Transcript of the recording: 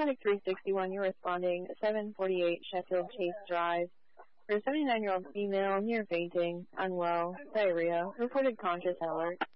Paramedic 361, you're responding 748 Sheffield Chase Drive. For a 79-year-old female near fainting, unwell, diarrhea, reported conscious at alert.